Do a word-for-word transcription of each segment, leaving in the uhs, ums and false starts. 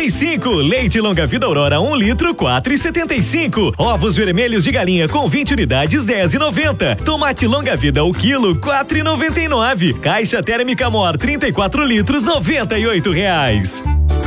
e cinco. Leite longa vida Aurora um litro quatro e setenta e cinco. Ovos vermelhos de galinha com vinte unidades dez e noventa. Tomate longa vida o quilo quatro e noventa e nove. Caixa térmica Mor trinta e quatro litros noventa e oito reais.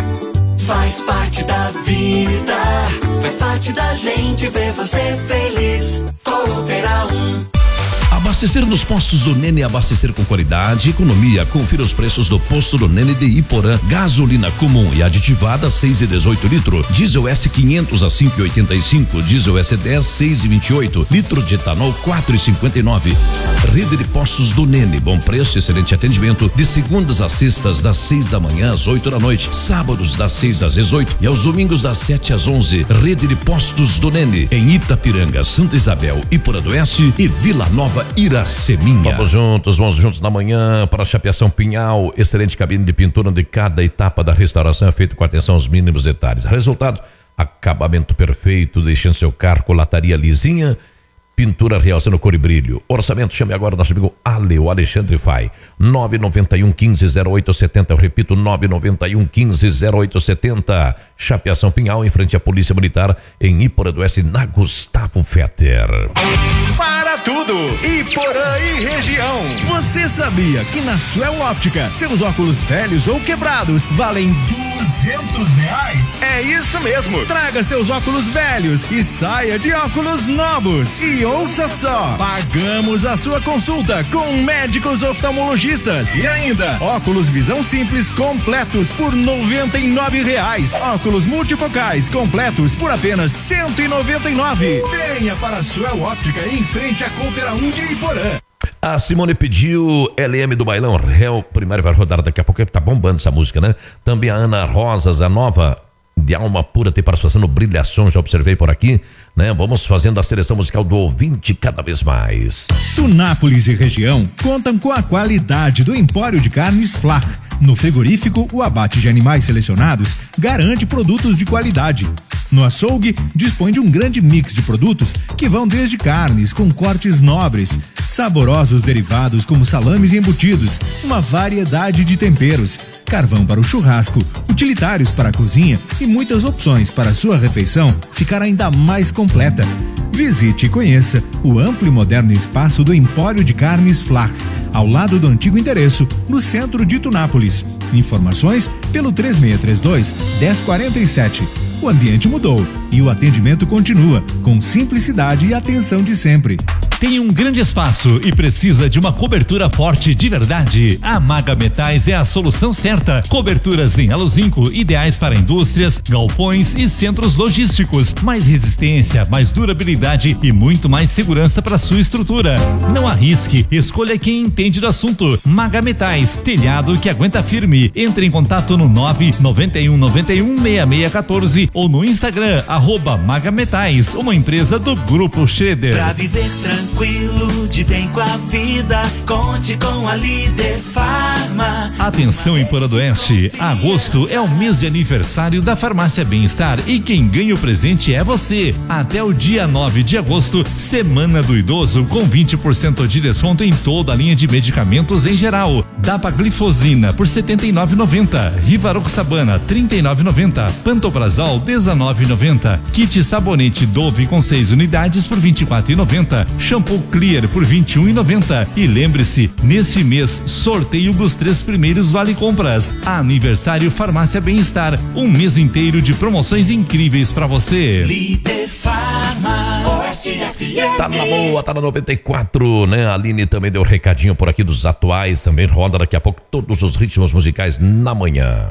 Faz parte da vida, faz parte da gente ver você feliz. Coopera um. Abastecer nos postos do Nene, abastecer com qualidade e economia. Confira os preços do posto do Nene de Iporã. Gasolina comum e aditivada seis e dezoito litro. Diesel S quinhentos a cinco e oitenta e cinco. Diesel S dez seis e vinte e oito. Litro de etanol quatro e cinquenta e nove. Rede de postos do Nene. Bom preço, excelente atendimento. De segundas a sextas das seis da manhã às oito da noite. Sábados das seis às dezoito e aos domingos das sete às onze. Rede de postos do Nene em Itapiranga, Santa Isabel, Iporã do Oeste e Vila Nova, Iraceminha. Vamos juntos, vamos juntos na manhã para a Chapeação Pinhal. Excelente cabine de pintura onde cada etapa da restauração é feita com atenção aos mínimos detalhes. Resultado, acabamento perfeito, deixando seu carro com lataria lisinha, pintura realçando cor e brilho. Orçamento, chame agora nosso amigo Ale, o Alexandre Fai. nove nove um, quinze, zero oito setenta. Eu repito, nove nove um, quinze, zero oito setenta. Chapeação Pinhal, em frente à Polícia Militar, em Iporã do Oeste, na Gustavo Fetter. Para tudo, Iporã e região. Você sabia que na Suel Óptica, seus óculos velhos ou quebrados valem duzentos reais? É isso mesmo. Traga seus óculos velhos e saia de óculos novos. E ouça só, pagamos a sua consulta com médicos oftalmologistas e ainda óculos visão simples completos por noventa e nove reais. Óculos multifocais completos por apenas cento e noventa e nove. Venha para a Suel Óptica em frente à Coopera um de Iporã. A Simone pediu L M do Bailão Réu Primário, vai rodar daqui a pouco, tá bombando essa música, né? Também a Ana Rosas, a nova de alma pura, tem participação no Brilhação, já observei por aqui, né? Vamos fazendo a seleção musical do ouvinte cada vez mais. Tunápolis e região contam com a qualidade do Empório de Carnes Flach. No frigorífico, o abate de animais selecionados garante produtos de qualidade. No açougue, dispõe de um grande mix de produtos que vão desde carnes com cortes nobres, saborosos derivados como salames e embutidos, uma variedade de temperos, carvão para o churrasco, utilitários para a cozinha e muitas opções para a sua refeição ficar ainda mais completa. Visite e conheça o amplo e moderno espaço do Empório de Carnes Flach, ao lado do antigo endereço, no centro de Tunápolis. Informações pelo três seis três dois, um zero quatro sete. O ambiente mudou e o atendimento continua com simplicidade e atenção de sempre. Tem um grande espaço e precisa de uma cobertura forte de verdade? A Maga Metais é a solução certa. Coberturas em aluzinco, ideais para indústrias, galpões e centros logísticos. Mais resistência, mais durabilidade e muito mais segurança para sua estrutura. Não arrisque, escolha quem entende do assunto. Maga Metais, telhado que aguenta firme. Entre em contato no nove nove um nove um, seis seis um quatro ou no Instagram, arroba Maga Metais, uma empresa do Grupo Schroeder. Pra viver tranquilo, de bem com a vida, conte com a Líder Farma. Atenção em Iporã do Oeste, agosto é o mês de aniversário da Farmácia Bem-Estar e quem ganha o presente é você. Até o dia nove de agosto, Semana do Idoso, com vinte por cento de desconto em toda a linha de medicamentos em geral. Dapaglifosina por setenta e nove reais e noventa centavos, Rivaroxabana trinta e nove reais e noventa centavos, Pantoprazol dezenove reais e noventa centavos, kit sabonete Dove com seis unidades por vinte e quatro reais e noventa centavos, shampoo Clear por vinte e um reais e noventa centavos. E lembre-se, nesse mês, sorteio dos três primeiros vale compras. Aniversário Farmácia Bem-Estar, um mês inteiro de promoções incríveis pra você. Líder Farma, Oeste F M. Tá na boa, tá na noventa e quatro, né? A Aline também deu um recadinho por aqui dos atuais, também roda daqui a pouco todos os ritmos musicais na manhã.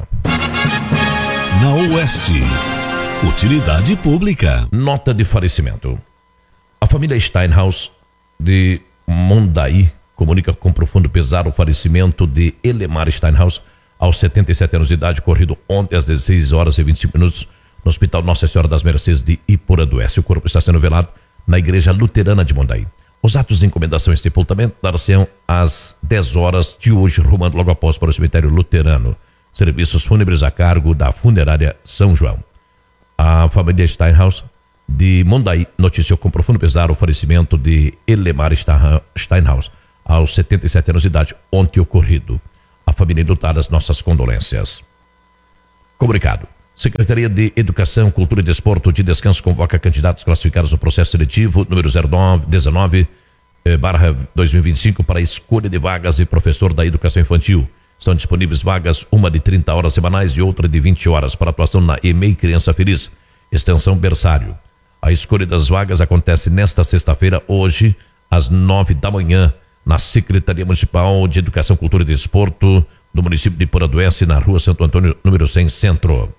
Na Oeste, utilidade pública. Nota de falecimento. A família Steinhaus de Mondaí comunica com profundo pesar o falecimento de Elemar Steinhaus aos setenta e sete anos de idade, ocorrido ontem às dezesseis horas e vinte e cinco minutos no Hospital Nossa Senhora das Mercês de Iporã do Oeste. O corpo está sendo velado na Igreja Luterana de Mondaí. Os atos de encomendação e sepultamento dar-se-ão às dez horas de hoje, rumando logo após para o cemitério luterano. Serviços fúnebres a cargo da Funerária São João. A família Steinhaus de Mondaí noticiou com profundo pesar o falecimento de Elemar Steinhaus aos setenta e sete anos de idade, ontem ocorrido. A família enlutada, as nossas condolências. Comunicado. Secretaria de Educação, Cultura e Desporto de Descanso convoca candidatos classificados no processo seletivo número zero nove dezenove barra dois mil e vinte e cinco para escolha de vagas de professor da educação infantil. Estão disponíveis vagas, uma de trinta horas semanais e outra de vinte horas para atuação na E M E I Criança Feliz, extensão berçário. A escolha das vagas acontece nesta sexta-feira, hoje, às nove da manhã, na Secretaria Municipal de Educação, Cultura e Desporto do município de Iporanduense, na rua Santo Antônio, número cem, Centro.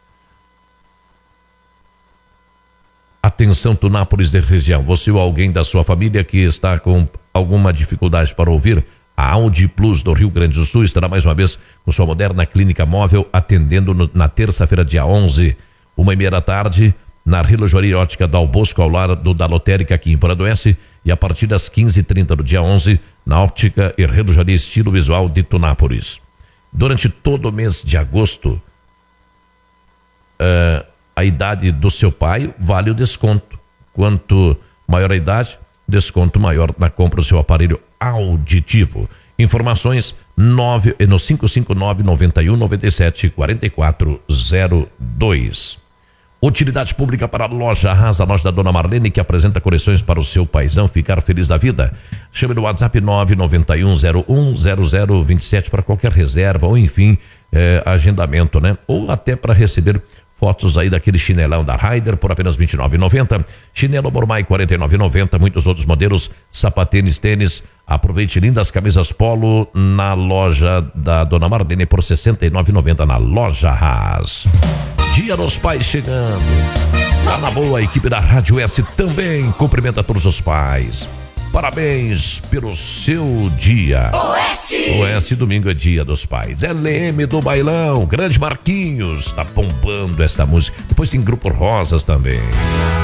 Atenção, Tunápolis de região. Você ou alguém da sua família que está com alguma dificuldade para ouvir, a Audi Plus do Rio Grande do Sul estará mais uma vez com sua moderna clínica móvel atendendo no, na terça-feira, dia onze, uma e meia da tarde, na relojoaria ótica Dal Bosco, ao lado da Lotérica aqui em Iporanduense, e a partir das quinze e trinta do dia onze, na óptica e relojoaria Estilo Visual de Tunápolis. Durante todo o mês de agosto, uh, a idade do seu pai vale o desconto. Quanto maior a idade, desconto maior na compra do seu aparelho auditivo. Informações nove, no cinco cinco nove, nove um, nove sete, quatro quatro zero dois. Utilidade pública para a Loja Haas, a loja da Dona Marlene, que apresenta coleções para o seu paizão ficar feliz da vida. Chame no WhatsApp nove nove um zero um zero zero dois sete para qualquer reserva ou enfim, eh, agendamento, né? Ou até para receber fotos aí daquele chinelão da Raider por apenas vinte e nove reais e noventa centavos. Chinelo Mormai quarenta e nove reais e noventa centavos. Muitos outros modelos, sapatênis, tênis. Aproveite lindas camisas polo na loja da Dona Marlene por sessenta e nove reais e noventa centavos na Loja Haas. Dia dos Pais chegando. Tá na boa, a equipe da Rádio Oeste também cumprimenta todos os pais. Parabéns pelo seu dia. Oeste! Oeste, domingo é dia dos pais. L M do Bailão, Grande Marquinhos, tá bombando essa música. Depois tem Grupo Rosas também.